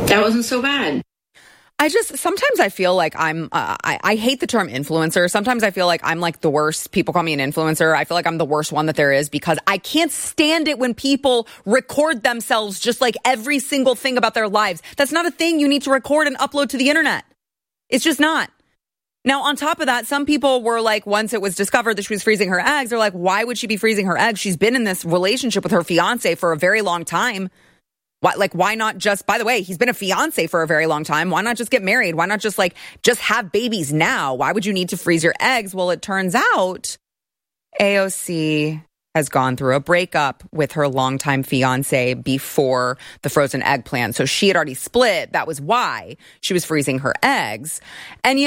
that wasn't so bad. Sometimes I feel like I hate the term influencer. Sometimes I feel like I'm like the worst. People call me an influencer. I feel like I'm the worst one that there is because I can't stand it when people record themselves just like every single thing about their lives. That's not a thing you need to record and upload to the internet. It's just not. Now, on top of that, some people were like, once it was discovered that she was freezing her eggs, they're like, why would she be freezing her eggs? She's been in this relationship with her fiance for a very long time. Why not just, by the way, he's been a fiance for a very long time. Why not just get married? Why not just have babies now? Why would you need to freeze your eggs? Well, it turns out AOC has gone through a breakup with her longtime fiance before the frozen egg plan. So she had already split. That was why she was freezing her eggs. And,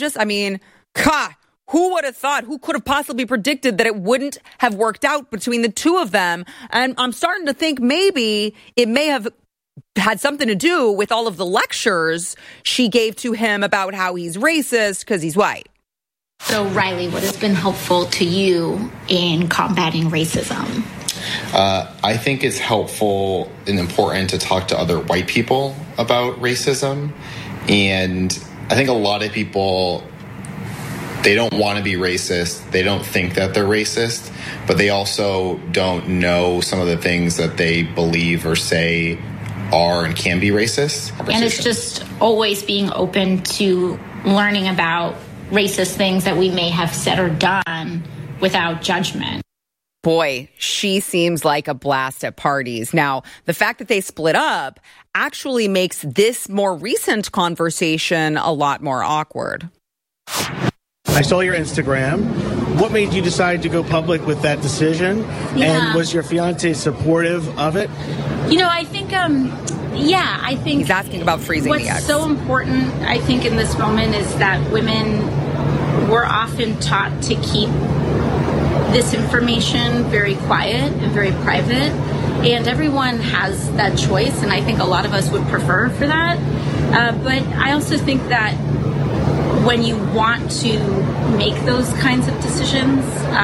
who would have thought, who could have possibly predicted that it wouldn't have worked out between the two of them? And I'm starting to think maybe it may have had something to do with all of the lectures she gave to him about how he's racist because he's white. So, Riley, what has been helpful to you in combating racism? I think it's helpful and important to talk to other white people about racism. And I think a lot of people, they don't want to be racist. They don't think that they're racist, but they also don't know some of the things that they believe or say are and can be racist. And it's just always being open to learning about racist things that we may have said or done without judgment. Boy, she seems like a blast at parties. Now, the fact that they split up actually makes this more recent conversation a lot more awkward. I saw your Instagram. What made you decide to go public with that decision? Yeah. And was your fiance supportive of it? I think, I think he's asking about freezing the eggs. What's so important, I think, in this moment is that women were often taught to keep this information very quiet and very private. And everyone has that choice, and I think a lot of us would prefer for that. But I also think that when you want to make those kinds of decisions,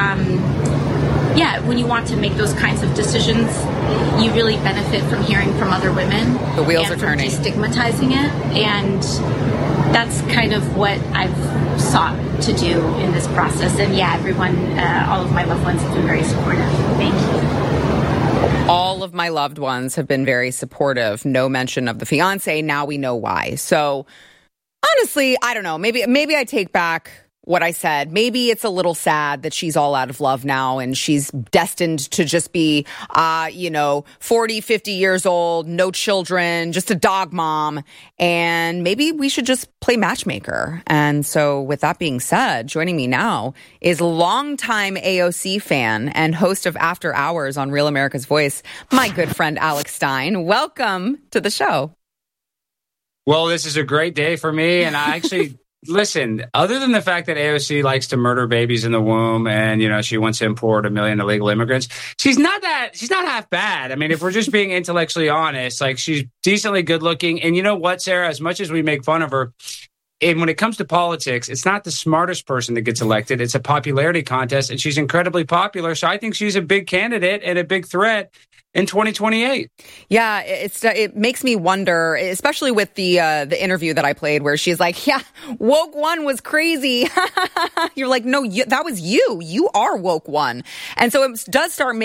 you really benefit from hearing from other women. The wheels are turning. Destigmatizing it, and that's kind of what I've sought to do in this process. And everyone, all of my loved ones have been very supportive. Thank you. All of my loved ones have been very supportive. No mention of the fiance. Now we know why. So honestly, I don't know. Maybe I take back what I said. Maybe it's a little sad that she's all out of love now and she's destined to just be, 40, 50 years old, no children, just a dog mom. And maybe we should just play matchmaker. And so with that being said, joining me now is longtime AOC fan and host of After Hours on Real America's Voice, my good friend Alex Stein. Welcome to the show. Well, this is a great day for me. And I actually... Listen, other than the fact that AOC likes to murder babies in the womb and, she wants to import 1 million illegal immigrants, she's not half bad. I mean, if we're just being intellectually honest, she's decently good looking. And you know what, Sarah, as much as we make fun of her, and when it comes to politics, it's not the smartest person that gets elected. It's a popularity contest, and she's incredibly popular. So I think she's a big candidate and a big threat in 2028. Yeah, it makes me wonder, especially with the interview that I played where she's like, yeah, woke one was crazy. You're like, no, that was you. You are woke one. And so it does start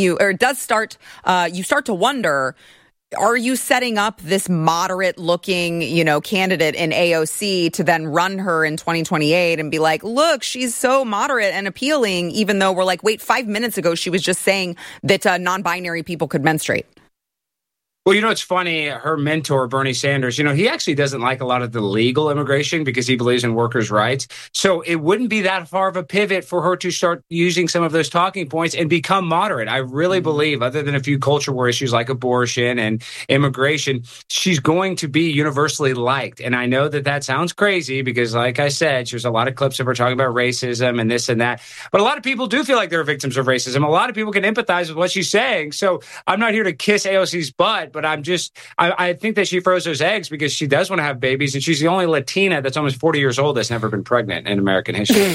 you start to wonder, are you setting up this moderate looking, candidate in AOC to then run her in 2028 and be like, look, she's so moderate and appealing, even though we're like, wait, 5 minutes ago, she was just saying that non-binary people could menstruate. Well, it's funny. Her mentor, Bernie Sanders, he actually doesn't like a lot of the legal immigration because he believes in workers' rights. So it wouldn't be that far of a pivot for her to start using some of those talking points and become moderate. I really believe, other than a few culture war issues like abortion and immigration, she's going to be universally liked. And I know that sounds crazy because, like I said, there's a lot of clips of her talking about racism and this and that. But a lot of people do feel like they're victims of racism. A lot of people can empathize with what she's saying. So I'm not here to kiss AOC's butt, but I think that she froze those eggs because she does want to have babies, and she's the only Latina that's almost 40 years old that's never been pregnant in American history.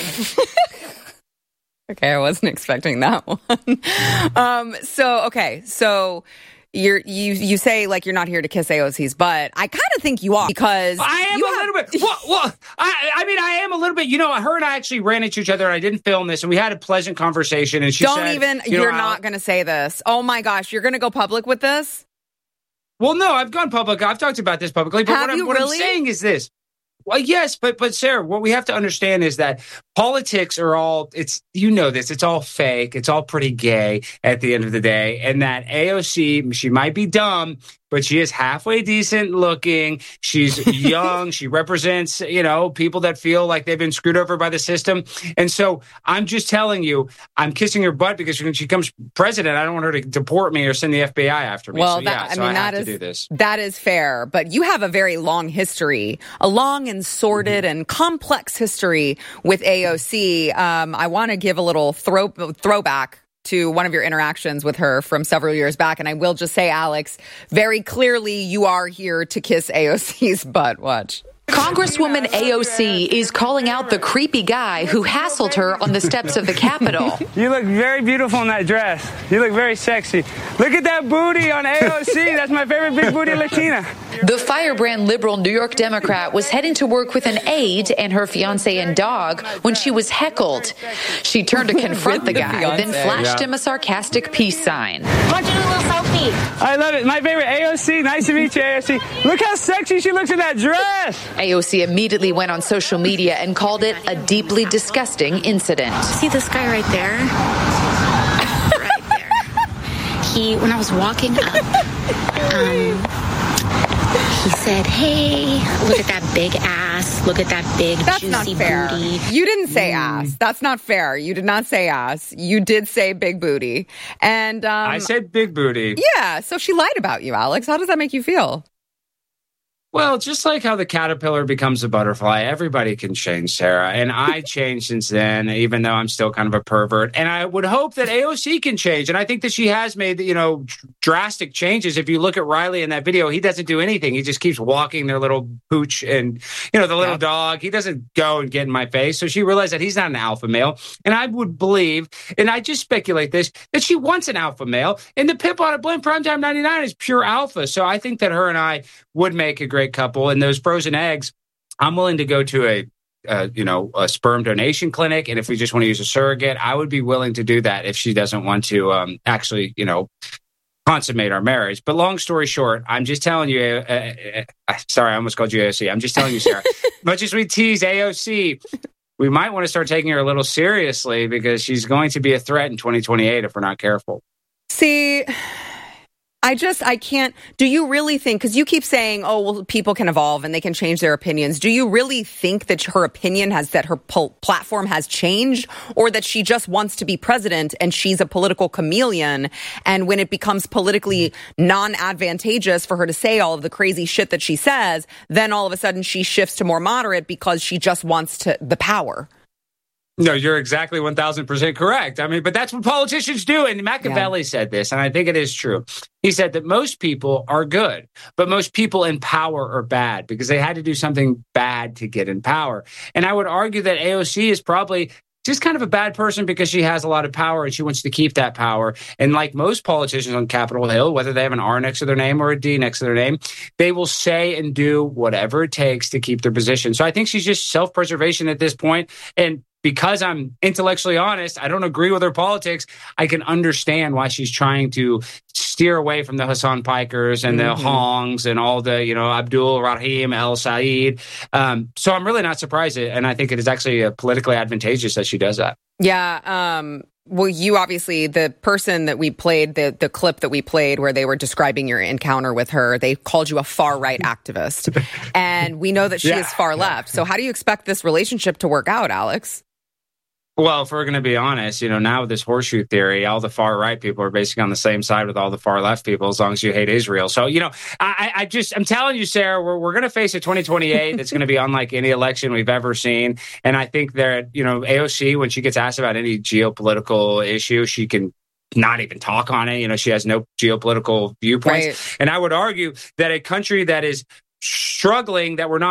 Okay, I wasn't expecting that one. So you say like you're not here to kiss AOC's butt. I kind of think you are, because I am a little bit. Well, I mean, I am a little bit. You know, her and I actually ran into each other, and I didn't film this, and we had a pleasant conversation. And she said, you're not going to say this. Oh my gosh, you're going to go public with this? Well, no, I've gone public. I've talked about this publicly. But what I'm saying is this. Well, yes, but Sarah, what we have to understand is that politics are all, it's all fake. It's all pretty gay at the end of the day. And that AOC, she might be dumb, but she is halfway decent looking. She's young. She represents, people that feel like they've been screwed over by the system. And so I'm just telling you, I'm kissing her butt because when she becomes president, I don't want her to deport me or send the FBI after me. Well, I have to do this. That is fair. But you have a very long history, a long and sordid and complex history with AOC. I want to give a little throwback to one of your interactions with her from several years back. And I will just say, Alex, very clearly you are here to kiss AOC's butt. Watch. Congresswoman AOC is calling out the creepy guy who hassled her on the steps of the Capitol. You look very beautiful in that dress. You look very sexy. Look at that booty on AOC. That's my favorite big booty Latina. The firebrand liberal New York Democrat was heading to work with an aide and her fiancé and dog when she was heckled. She turned to confront the guy, then flashed him a sarcastic peace sign. I want you to do a little selfie. I love it. My favorite AOC. Nice to meet you, AOC. Look how sexy she looks in that dress. AOC immediately went on social media and called it a deeply disgusting incident. See this guy right there? Right there. When I was walking up, he said, hey, look at that big ass. Look at that big juicy not fair. Booty. You didn't say ass. That's not fair. You did not say ass. You did say big booty. And I said big booty. Yeah, so she lied about you, Alex. How does that make you feel? Well, just like how the caterpillar becomes a butterfly, everybody can change, Sarah. And I changed since then, even though I'm still kind of a pervert. And I would hope that AOC can change. And I think that she has made, drastic changes. If you look at Riley in that video, he doesn't do anything. He just keeps walking their little pooch and, the little dog. He doesn't go and get in my face. So she realized that he's not an alpha male. And I would believe, and I just speculate this, that she wants an alpha male. And the pimp on a Blend Primetime 99 is pure alpha. So I think that her and I would make a great couple. And those frozen eggs, I'm willing to go to a sperm donation clinic. And if we just want to use a surrogate, I would be willing to do that if she doesn't want to actually, consummate our marriage. But long story short, I'm just telling you, sorry, I almost called you AOC. I'm just telling you, Sarah, much as we tease AOC, we might want to start taking her a little seriously because she's going to be a threat in 2028 if we're not careful. See, I can't. Do you really think, because you keep saying, oh, well, people can evolve and they can change their opinions. Do you really think that her opinion that her platform has changed, or that she just wants to be president and she's a political chameleon? And when it becomes politically non-advantageous for her to say all of the crazy shit that she says, then all of a sudden she shifts to more moderate because she just wants the power? No, you're exactly 1,000% correct. I mean, but that's what politicians do. And Machiavelli said this, and I think it is true. He said that most people are good, but most people in power are bad because they had to do something bad to get in power. And I would argue that AOC is probably just kind of a bad person because she has a lot of power and she wants to keep that power. And like most politicians on Capitol Hill, whether they have an R next to their name or a D next to their name, they will say and do whatever it takes to keep their position. So I think she's just self-preservation at this point. And because I'm intellectually honest, I don't agree with her politics, I can understand why she's trying to steer away from the Hassan Pikers and the Hongs and all the, Abdul Rahim El Said. So I'm really not surprised. And I think it is actually politically advantageous that she does that. Yeah. Well, you obviously, the person that we played, the clip that we played where they were describing your encounter with her, they called you a far-right activist. And we know that she is far-left. So how do you expect this relationship to work out, Alex? Well, if we're going to be honest, now with this horseshoe theory, all the far right people are basically on the same side with all the far left people, as long as you hate Israel. So, I'm telling you, Sarah, we're going to face a 2028 that's going to be unlike any election we've ever seen. And I think that, AOC, when she gets asked about any geopolitical issue, she can not even talk on it. She has no geopolitical viewpoints. Right. And I would argue that a country that is struggling, that we're not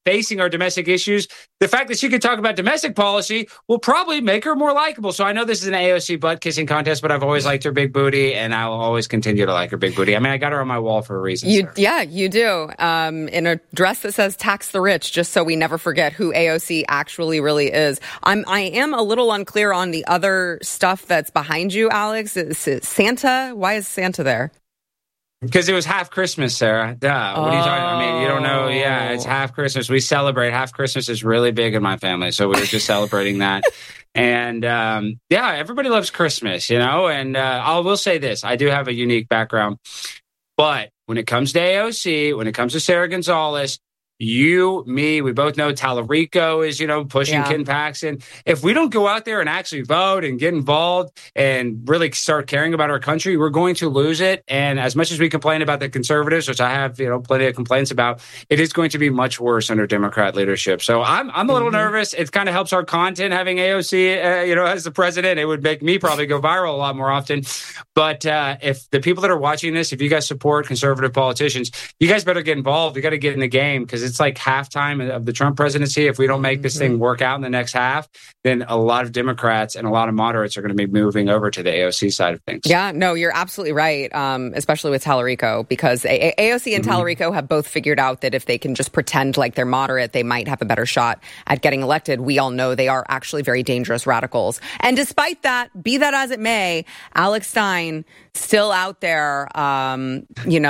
facing our domestic issues, the fact that she could talk about domestic policy will probably make her more likable. So I know this is an AOC butt kissing contest, but I've always liked her big booty, and I will always continue to like her big booty. I mean, I got her on my wall for a reason. Yeah, you do. In a dress that says "tax the rich," just so we never forget who AOC actually really is. I am a little unclear on the other stuff that's behind you, Alex. Is it Santa? Why is Santa there? Because it was half Christmas, Sarah. Duh. What are you talking about? I mean, you don't know. Yeah, it's half Christmas. We celebrate. Half Christmas is really big in my family. So we were just celebrating that. And yeah, everybody loves Christmas, you know. And I will say this. I do have a unique background. But when it comes to AOC, when it comes to Sarah Gonzalez, you, me, we both know Tallarico is, pushing Ken Paxton. If we don't go out there and actually vote and get involved and really start caring about our country, we're going to lose it. And as much as we complain about the conservatives, which I have, plenty of complaints about, it is going to be much worse under Democrat leadership. So I'm a little nervous. It kind of helps our content having AOC, as the president. It would make me probably go viral a lot more often. But if the people that are watching this, if you guys support conservative politicians, you guys better get involved. You got to get in the game because it's like halftime of the Trump presidency. If we don't make this thing work out in the next half, then a lot of Democrats and a lot of moderates are going to be moving over to the AOC side of things. Yeah, no, you're absolutely right, especially with Tallarico, because AOC and Tallarico have both figured out that if they can just pretend like they're moderate, they might have a better shot at getting elected. We all know they are actually very dangerous radicals. And despite that, be that as it may, Alex Stein still out there, calling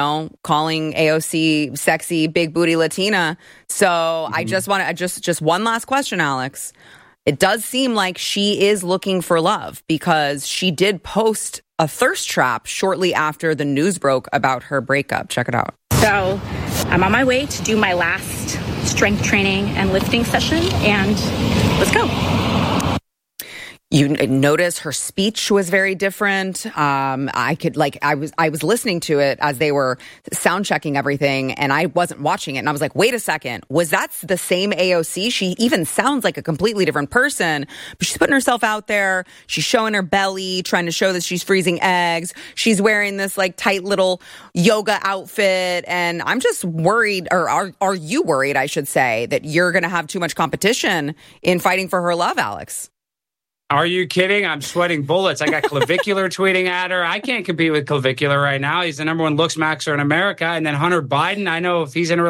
AOC sexy, big booty Latina. So I just want to just one last question, Alex. It does seem like she is looking for love because she did post a thirst trap shortly after the news broke about her breakup. Check it out. So I'm on my way to do my last strength training and lifting session, and let's go. You notice her speech was very different. I was listening to it as they were sound checking everything, and I wasn't watching it. And I was like, wait a second, was that the same AOC? She even sounds like a completely different person, but she's putting herself out there. She's showing her belly, trying to show that she's freezing eggs. She's wearing this like tight little yoga outfit. And I'm just worried, or are you worried, I should say, that you're going to have too much competition in fighting for her love, Alex? Are you kidding? I'm sweating bullets. I got Clavicular tweeting at her. I can't compete with Clavicular right now. He's the number one looks maxer in America. And then Hunter Biden, I know if he's in a